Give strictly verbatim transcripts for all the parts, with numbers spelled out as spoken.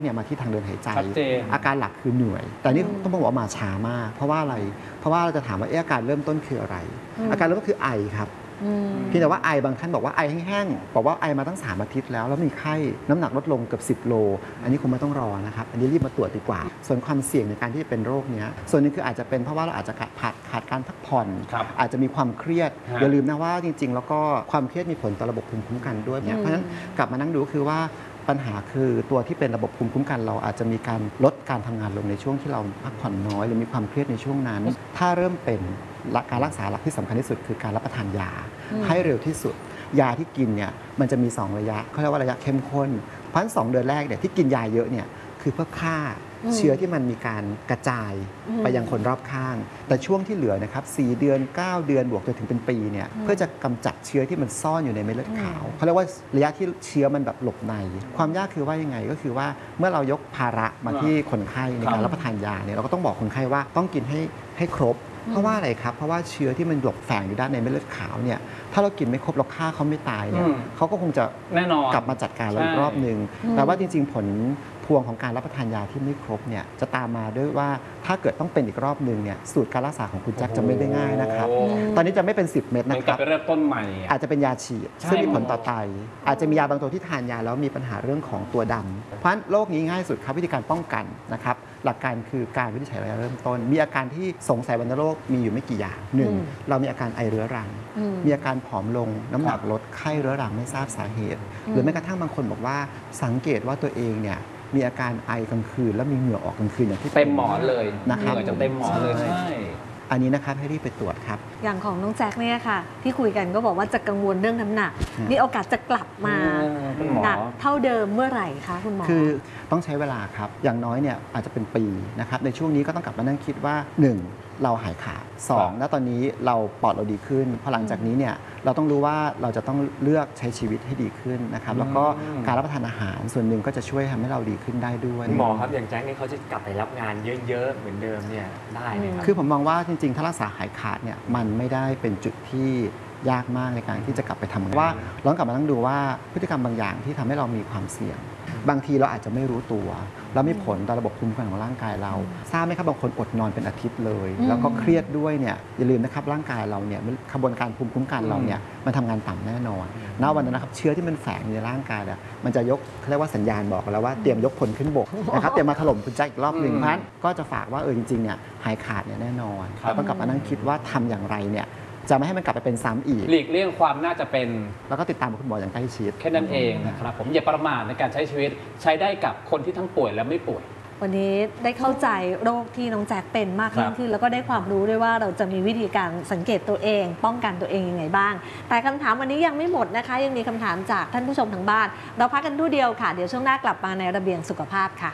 เนี่ยมาที่ทางเดินหายใจอาการหลักคือเหนื่อยแต่นี่ต้องบอกว่ามาช้ามากเพราะว่าอะไรเพราะว่าเราจะถามว่าอาการเริ่มต้นคืออะไรอาการเริ่มต้นคือไอครับเพียงแต่ว่าไอบางท่านบอกว่าไอแห้งๆบอกว่าไอมาตั้งสามอาทิตย์แล้วแล้วมีไข้น้ำหนักลดลงเกือบสิบโลอันนี้คงไม่ต้องรอนะครับอันนี้รีบมาตรวจดีกว่าส่วนความเสี่ยงในการที่จะเป็นโรคนี้ส่วนนึงคืออาจจะเป็นเพราะว่าเราอาจจะขาดขาดการพักผ่อนอาจจะมีความเครียดอย่าลืมนะว่าจริงๆแล้วก็ความเครียดมีผลต่อระบบภูมิคุ้มกันด้วยเพราะฉะนั้นกลับมานั่งดูคือว่าปัญหาคือตัวที่เป็นระบบภูมิคุ้มกันเราอาจจะมีการลดการทำงานลงในช่วงที่เราพักผ่อนน้อยหรือมีความเครียดในช่วงนั้นถ้าเริ่มเป็นการรักษาหลักที่สำคัญที่สุดคือการรับประทานยาให้เร็วที่สุดยาที่กินเนี่ยมันจะมีสองระยะเขาเรียกว่าระยะเข้มข้นเพราะฉะนั้นสองเดือนแรกเนี่ยที่กินยาเยอะเนี่ยคือเพื่อฆ่าเชื้อที่มันมีการกระจายไปยังคนรอบข้างแต่ช่วงที่เหลือนะครับสี่เดือนเก้าเดือนบวกจนถึงเป็นปีเนี่ยเพื่อจะกำจัดเชื้อที่มันซ่อนอยู่ในเม็ดเลือดขาวเขาเรียกว่าระยะที่เชื้อมันแบบหลบในความยากคือว่ายังไงก็คือว่าเมื่อเรายกภาระมาที่คนไข้ในการรับประทานยาเนี่ยเราก็ต้องบอกคนไข้ว่าต้องกินให้ให้ครบเพราะว่าอะไรครับเพราะว่าเชื้อที่มันหลบแฝงอยู่ด้านในเม็ดเลือดขาวเนี่ยถ้าเรากินไม่ครบเราฆ่าเขาไม่ตายเนี่ยเขาก็คงจะแน่นอนกลับมาจัดการเราอีกรอบหนึ่งแต่ว่าจริงๆผลพวงของการรับประทานยาที่ไม่ครบเนี่ยจะตามมาด้วยว่าถ้าเกิดต้องเป็นอีกรอบหนึ่งเนี่ยสูตรการรักษาของคุณแจ็คจะไม่ได้ง่ายนะครับตอนนี้จะไม่เป็นสิบเม็ดนะครับไปเริ่มต้นใหม่อาจจะเป็นยาฉีดซึ่งมีผลต่อไตอาจจะมียาบางตัวที่ทานยาแล้วมีปัญหาเรื่องของตัวดำเพราะฉะนั้นโรคนี้ง่ายสุดครับวิธีการป้องกันนะครับหลักการคือการวินิจฉัยระยะเริ่มต้นมีอาการที่สงสัยวัณโรคมีอยู่ไม่กี่อย่างหนึ่งเรามีอาการไอเรื้อรังมีอาการผอมลงน้ำหนักลดไข้เรื้อรังไม่ทราบสาเหตุหรือแม้กระทั่งบางคนบอกว่าสังเกตว่าตัวเองเนี่ยมีอาการไอกลางคืนแล้วมีเหงื่อออกกลางคืนอย่างที่เต็มหมอนเลยนะครับจะเต็มหมอนเลยใช่อันนี้นะครับให้รีบไปตรวจครับอย่างของน้องแจ็คเนี่ยค่ะที่คุยกันก็บอกว่าจะกังวลเรื่องน้ำหนักมีโอกาสจะกลับมาหนักเท่าเดิมเมื่อไหร่คะคุณหมอคือต้องใช้เวลาครับอย่างน้อยเนี่ยอาจจะเป็นปีนะครับในช่วงนี้ก็ต้องกลับมานั่งคิดว่าหนึ่งเราหายขาดสองณตอนนี้เราปอดเราดีขึ้นพอหลังจากนี้เนี่ยเราต้องรู้ว่าเราจะต้องเลือกใช้ชีวิตให้ดีขึ้นนะครับแล้วก็การรับประทานอาหารส่วนหนึ่งก็จะช่วยทำให้เราดีขึ้นได้ด้วยหมอครับอย่างแจ็คนี่เขาจะกลับไปรับงานเยอะๆเหมือนเดิมเนี่ยได้ไหมครับคือผมมองว่าจริงๆถ้ารักษาหายขาดเนี่ยมันไม่ได้เป็นจุดที่ยากมากในการที่จะกลับไปทำงานว่าลองกลับมานั่งดูว่าพฤติกรรมบางอย่างที่ทำให้เรามีความเสี่ยงบางทีเราอาจจะไม่รู้ตัวแล้วมีผลต่อระบบภูมิคุ้มกันของร่างกายเราทราบไหมครับบางคนอดนอนเป็นอาทิตย์เลยแล้วก็เครียดด้วยเนี่ยอย่าลืมนะครับร่างกายเราเนี่ยกระบวนการภูมิคุ้มกันเราเนี่ยมันทำงานต่ำแน่นอนณวันนั้นนะครับเชื้อที่มันแฝงในร่างกายเนี่ยมันจะยกเขาเรียกว่าสัญญาณบอกแล้วว่าเตรียมยกพลขึ้นบกนะครับเตรียมมาถล่มคุณแจ็คอีกรอบหนึ่งเพราะฉะนั้นก็จะฝากว่าเออจริงๆเนี่ยหายขาดเนี่ยแน่นอนเราต้องกลับมานั่งคิดว่าทำอย่างไรเนี่ยจะไม่ให้มันกลับไปเป็นซ้ำอีกหลีกเลี่ยงความน่าจะเป็นแล้วก็ติดตามคุณหมออย่างใกล้ชิดแค่นั้นเองนะครับผมอย่าประมาทในการใช้ชีวิตใช้ได้กับคนที่ทั้งป่วยและไม่ป่วยวันนี้ได้เข้าใจโรคที่น้องแจ็คเป็นมากขึ้นแล้วก็ได้ความรู้ด้วยว่าเราจะมีวิธีการสังเกตตัวเองป้องกันตัวเองยังไงบ้างแต่คำถามวันนี้ยังไม่หมดนะคะยังมีคำถามจากท่านผู้ชมทางบ้านเราพักกันดูเดียวค่ะเดี๋ยวช่วงหน้ากลับมาในระเบียงสุขภาพค่ะ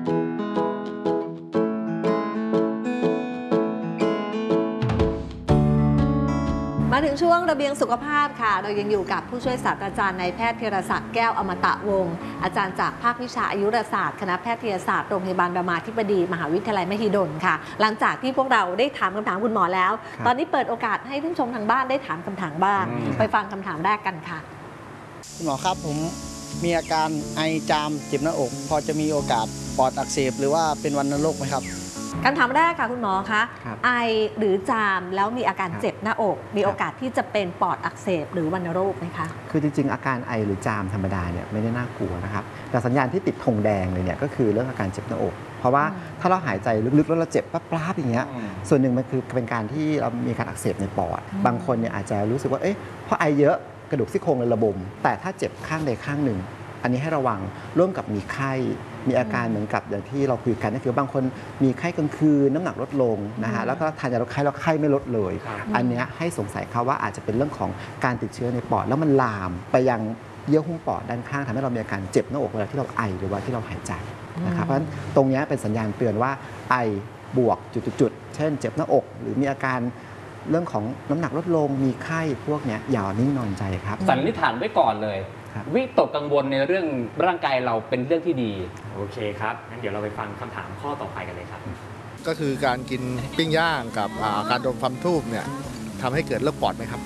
มาถึงช่วงระเบียงสุขภาพค่ะเรายังอยู่กับผู้ช่วยศาสตราจารย์นายแพทย์ธีรศักดิ์แก้วอมตะวงศ์อาจารย์จากภาควิชาอายุรศาสตร์คณะแพทยศาสตร์โรงพยาบาลรามาธิบดีมหาวิทยาลัยมหิดลค่ะหลังจากที่พวกเราได้ถามคำถามคุณหมอแล้วตอนนี้เปิดโอกาสให้ท่านผู้ชมทางบ้านได้ถามคำถามบ้างไปฟังคำถามแรกกันค่ะคุณหมอครับผมมีอาการไอจามเจ็บหน้าอกพอจะมีโอกาสปอดอักเสบหรือว่าเป็นวัณโรคไหมครับคำถามแรกค่ะคุณหมอคะไอหรือจามแล้วมีอาการเจ็บหน้าอกมีโอกาสที่จะเป็นปอดอักเสบหรือวัณโรคไหมคะคือจริงๆอาการไอหรือจามธรรมดาเนี่ยไม่ได้น่ากลัวนะครับแต่สัญญาณที่ติดธงแดงเลยเนี่ยก็คือเรื่องอาการเจ็บหน้าอกเพราะว่าถ้าเราหายใจลึกๆแล้วเราเจ็บป๊าบๆอย่างเงี้ยส่วนหนึ่งมันคือเป็นการที่เรามีการอักเสบในปอดบางคนเนี่ยอาจจะรู้สึกว่าเอ๊ะเพราะไอเยอะกระดูกซี่โครงเลยระบมแต่ถ้าเจ็บข้างใดข้างหนึ่งอันนี้ให้ระวังร่วมกับมีไข้มีอาการเหมือนกับอย่างที่เราคุยกันก็คือบางคนมีไข้กลางคืนน้ำหนักลดลงนะฮะแล้วก็ทานยาลดไข้แล้วไข้ไม่ลดเลยอันนี้ให้สงสัยเขาว่าอาจจะเป็นเรื่องของการติดเชื้อในปอดแล้วมันลามไปยังเยื่อหุ้มปอดด้านข้างทำให้เรามีอาการเจ็บหน้าอกเวลาที่เราไอหรือว่าที่เราหายใจนะครับเพราะฉะนั้นตรงนี้เป็นสัญญาณเตือนว่าไอบวกจุดๆเช่นเจ็บหน้าอกหรือมีอาการเรื่องของน้ำหนักลดลงมีไข้พวกนี้อย่านิ่งนอนใจครับสันนิษฐานไว้ก่อนเลยวิตกกังวลในเรื่องร่างกายเราเป็นเรื่องที่ดีโอเคครับงั้นเดี๋ยวเราไปฟังคำถามข้อต่อไปกันเลยครับก็คือการกินปิ้งย่างกับการดมฟันทูบเนี่ยทำให้เกิดโรคปอดไหมครับ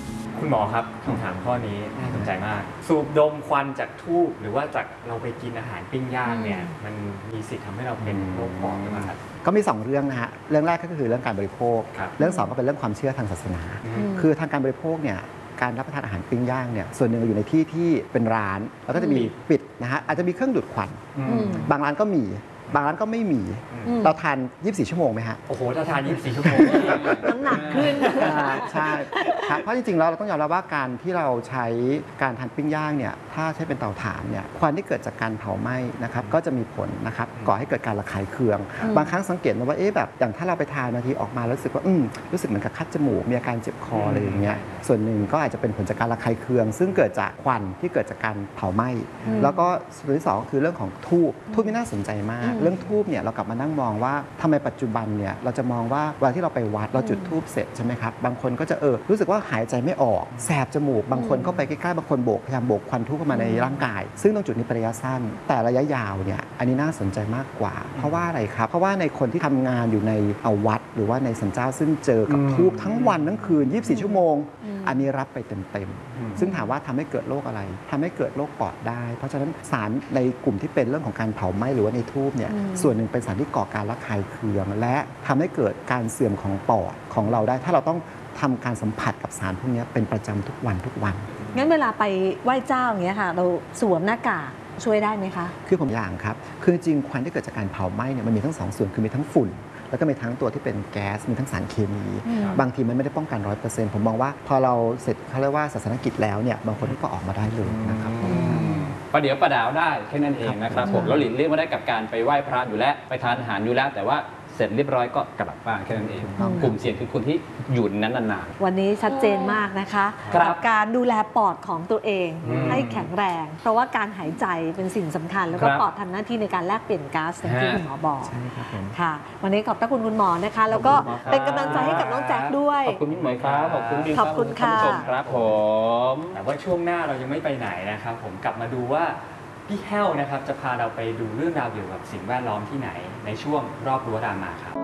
คุณหมอครับคำถามข้อนี้น่าสนใจมากสูบดมควันจากธูปหรือว่าจากเราไปกินอาหารปิ้งย่างเนี่ยมันมีสิทธิ์ทำให้เราเป็นโรคปอดหรือเปล่าครับก็มีสองเรื่องนะฮะเรื่องแรกก็คือเรื่องการบริโภคเรื่องสองก็เป็นเรื่องความเชื่อทางศาสนาคือทางการบริโภคเนี่ยการรับประทานอาหารปิ้งย่างเนี่ยส่วนหนึ่งอยู่ในที่ที่เป็นร้านแล้วก็จะมีปิดนะฮะอาจจะมีเครื่องดูดควันบางร้านก็มีบางร้านก็ไม่มีเราทานยี่สิบสี่ชั่วโมงไหมฮะโอ้โหถ้าทานยี่สิบสี่ชั่วโมงน้ำหนักขึ้นใช่ครับเพราะจริงๆแล้วเราต้องยอมรับว่าการที่เราใช้การทานปิ้งย่างเนี่ยถ้าใช้เป็นเตาถ่านเนี่ยควันที่เกิดจากการเผาไหม้นะครับก็จะมีผลนะครับก่อให้เกิดการระคายเคืองบางครั้งสังเกตนะว่าเอ๊ะแบบอย่างถ้าเราไปทานบางทีออกมารู้สึกว่าอืมรู้สึกเหมือนกับคัดจมูกมีอาการเจ็บคออะไรอย่างเงี้ยส่วนหนึ่งก็อาจจะเป็นผลจากการระคายเคืองซึ่งเกิดจากควันที่เกิดจากการเผาไหม้แล้วก็ส่วนที่สองคือเรื่องของธูปธูปนี่น่าสนใจมากเรื่องธูปเนี่ยเรากลับมานั่งมองว่าทำไมปัจจุบันเนี่ยเราจะมองว่าเวลาที่เราไปวัดเราจุดธูปเสร็จใช่ไหมครับบางคนก็จะเออรู้สึกว่าหายใจไม่ออกแสบจมูกบางคนเข้าไปใกล้ๆบางคนโบกพยายามโบกควันธูปเข้ามาในร่างกายซึ่งตรงจุดนี้เป็นระยะสั้นแต่ระยะยาวเนี่ยอันนี้น่าสนใจมากกว่าเพราะว่าอะไรครับเพราะว่าในคนที่ทำงานอยู่ในเอาวัดหรือว่าในสันเจ้าซึ่งเจอกับธูปทั้งวันทั้งคืนยี่สิบสี่ชั่วโมงอันนี้รับไปเต็มๆซึ่งถามว่าทำให้เกิดโรคอะไรทำให้เกิดโรคปอดได้เพราะฉะนั้นสารในกลุ่มที่เป็นเรื่องของการเผาไหม้หรือว่าในธูปเนี่ยส่วนหนึ่งเป็นสารที่ก่อการระคายเคืองและทำให้เกิดการเสื่อมของปอดของเราได้ถ้าเราต้องทำการสัมผัสกับสารพวกนี้เป็นประจำทุกวันทุกวันงั้นเวลาไปไหว้เจ้าอย่างเงี้ยค่ะเราสวมหน้ากากช่วยได้ไหมคะคือผมอย่างครับคือจริงควันที่เกิดจากการเผาไหม้เนี่ยมันมีทั้งสองส่วนคือมีทั้งฝุ่นแล้วก็มีทั้งตัวที่เป็นแก๊สมีทั้งสารเคมีบางทีมันไม่ได้ป้องกัน ร้อยเปอร์เซ็นต์ ผมมองว่าพอเราเสร็จเขาเรียกว่าศาสนกิจแล้วเนี่ยบางคนก็ออกมาได้เลยนะครับประเดี๋ยวประดาวได้แค่นั้นเองนะครับผมแล้วหลีกเลี่ยงไม่ได้กับการไปไหว้พระอยู่แล้วไปทานอาหารอยู่แล้วแต่ว่าเสร็จเรียบร้อยก็กลับบ้านแค่นั้นเองกลุ่มเสี่ยงคือคนที่อยู่นั้นนานๆวันนี้ชัดเจนมากนะคะกับการดูแลปอดของตัวเองให้แข็งแรงเพราะว่าการหายใจเป็นสิ่งสำคัญแล้วก็ปอดทำหน้าที่ในการแลกเปลี่ยนก๊าซอย่างที่คุณหมอบอกค่ะวันนี้ขอบพระคุณคุณหมอนะคะแล้วก็เป็นกำลังใจให้กับน้องแจ็คด้วยขอบคุณพี่หมวยครับขอบคุณขอบคุณค่ะครับผมแต่ว่าช่วงหน้าเรายังไม่ไปไหนนะครับผมกลับมาดูว่าพี่แห้วนะครับจะพาเราไปดูเรื่องราวเกี่ยวกับสิ่งแวดล้อมที่ไหนในช่วงรอบรั้วรามาครับ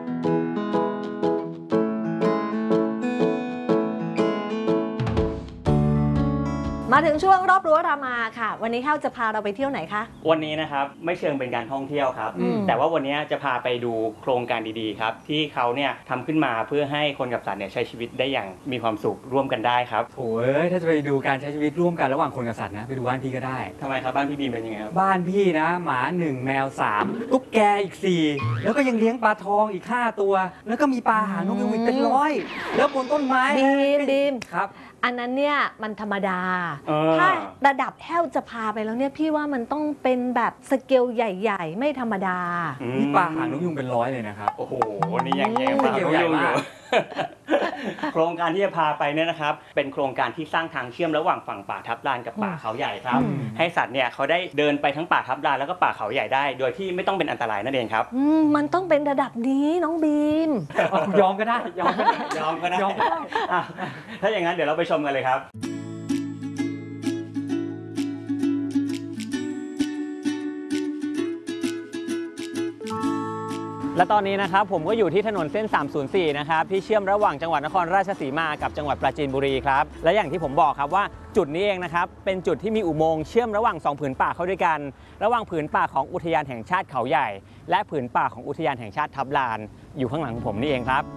มาถึงช่วงรอบรั้วรามาค่ะวันนี้แห้วจะพาเราไปเที่ยวไหนคะวันนี้นะครับไม่เชิงเป็นการท่องเที่ยวครับแต่ว่าวันนี้จะพาไปดูโครงการดีๆครับที่เขาเนี่ยทำขึ้นมาเพื่อให้คนกับสัตว์เนี่ยใช้ชีวิตได้อย่างมีความสุขร่วมกันได้ครับโอ้ยถ้าจะไปดูการใช้ชีวิตร่วมกันระหว่างคนกับสัตว์นะไปดูบ้านพี่ก็ได้ทำไมครับบ้านพี่บีมเป็นยังไงครับบ้านพี่นะหมาหนึ่งแมวสามตุ๊กแกอีกสี่แล้วก็ยังเลี้ยงปลาทองอีกห้าตัวแล้วก็มีปลาหางนกยูงอีกเป็นร้อยแล้วบนต้นไม้บีมบีมครับอันนั้นเนี่ยมันธรรมดาถ้าระดับแห้วจะพาไปแล้วเนี่ยพี่ว่ามันต้องเป็นแบบสเกลใหญ่ๆไม่ธรรมดานี่ปลาหางนกยูงเป็นร้อยเลยนะครับโอ้โหนี่ยังแย่สเกลใหญ่มากโครงการที่จะพาไปเนี่ยนะครับเป็นโครงการที่สร้างทางเชื่อมระหว่างฝั่งป่าทับลานกับป่าเขาใหญ่ครับให้สัตว์เนี่ยเขาได้เดินไปทั้งป่าทับลานแล้วก็ป่าเขาใหญ่ได้โดยที่ไม่ต้องเป็นอันตรายนั่นเองครับมันต้องเป็นระดับนี้น้องบีมยอมก็ได้ยอมก็ได้ยอมก็ได้ถ้าอย่างนั้นเดี๋ยวเราไปชมกันเลยครับและตอนนี้นะครับผมก็อยู่ที่ถนนเส้นสามศูนย์สี่นะครับที่เชื่อมระหว่างจังหวัดนครราชสีมากับจังหวัดปราจีนบุรีครับและอย่างที่ผมบอกครับว่าจุดนี้เองนะครับเป็นจุดที่มีอุโมงค์เชื่อมระหว่างสองผืนป่าเข้าด้วยกันระหว่างผืนป่าของอุทยานแห่งชาติเขาใหญ่และผืนป่าของอุทยานแห่งชาติทับลานอยู่ข้างหลังของผมนี่เองครับ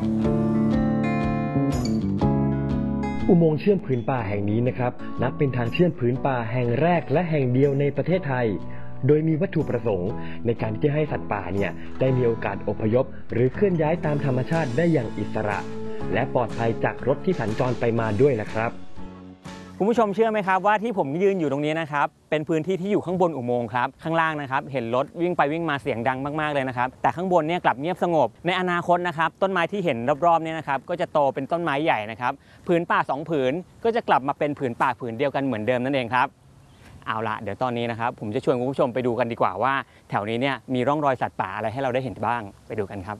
อุโมงค์เชื่อมผืนป่าแห่งนี้นะครับนับเป็นทางเชื่อมผืนป่าแห่งแรกและแห่งเดียวในประเทศไทยโดยมีวัตถุประสงค์ในการที่จะให้สัตว์ป่าเนี่ยได้มีโอกาสอพยพหรือเคลื่อนย้ายตามธรรมชาติได้อย่างอิสระและปลอดภัยจากรถที่สัญจรไปมาด้วยนะครับคุณผู้ชมเชื่อไหมครับว่าที่ผมยืนอยู่ตรงนี้นะครับเป็นพื้นที่ที่อยู่ข้างบนอุโมงค์ครับข้างล่างนะครับเห็นรถวิ่งไปวิ่งมาเสียงดังมากๆเลยนะครับแต่ข้างบนเนี่ยกลับเงียบสงบในอนาคตนะครับต้นไม้ที่เห็นรอบๆเนี่ยนะครับก็จะโตเป็นต้นไม้ใหญ่นะครับผืนป่าสองผืนก็จะกลับมาเป็นผืนป่าผืนเดียวกันเหมือนเดิมนั่นเองครับเอาละเดี๋ยวตอนนี้นะครับผมจะชวนคุณผู้ชมไปดูกันดีกว่าว่าแถวนี้เนี่ยมีร่องรอยสัตว์ป่าอะไรให้เราได้เห็นบ้างไปดูกันครับ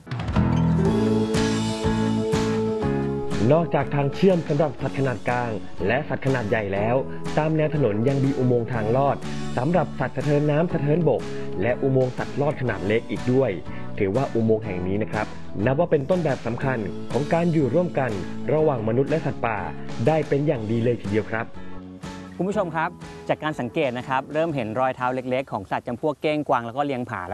นอกจากทางเชื่อมสำหรับสัตว์ขนาดกลางและสัตว์ขนาดใหญ่แล้วตามแนวถนนยังมีอุโมงค์ทางลอดสำหรับสัตว์สะเทินน้ำสะเทินบกและอุโมงค์สัตว์ลอดขนาดเล็กอีกด้วยถือว่าอุโมงค์แห่งนี้นะครับนับว่าเป็นต้นแบบสำคัญของการอยู่ร่วมกันระหว่างมนุษย์และสัตว์ป่าได้เป็นอย่างดีเลยทีเดียวครับคุณผู้ชมครับจากการสังเกตนะครับเริ่มเห็นรอยเท้าเล็กๆของสัตว์จำพวกเก้งกวางแล้วก็เลียงผา